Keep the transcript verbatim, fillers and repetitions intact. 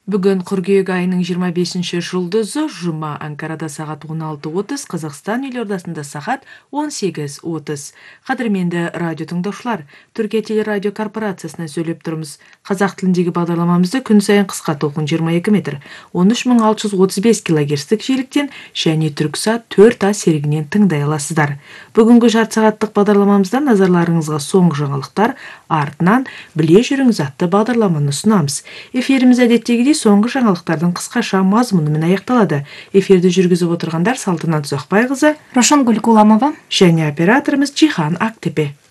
Бүгін қыркүйек айының жиырма бешинчи жұлдызы, жұма, Анкарада сағат он алты отуз, Қазақстан елордасында сағат он сегиз отуз. Қадірменді радио тыңдаушылар, Түркия телерадио корпорациясына сөйлеп тұрмыз. Қазақ тіліндегі бағдарламамызды күн сайын қысқа толқын жиырма эки метр, он үч миң алты жүз отуз беш килогерцтік жиіліктен және Түрксат төрт А серігінен тыңдай аласыздар. Бүгінгі жарты сағаттық бағдарламамызда назарларыңызға соңғы жаңалықтар, артынан біле жүріңіз атты бағдарламаны ұсынамыз. Эфиріміз әдеттегідей соңғы жаңалықтардың қысқаша мазмұнымен аяқталады. Эфирді жүргізіп отырғандар Салтанат Зоқбайқызы, Рошангүл Куламова және операторымыз Жихан Ақтепе.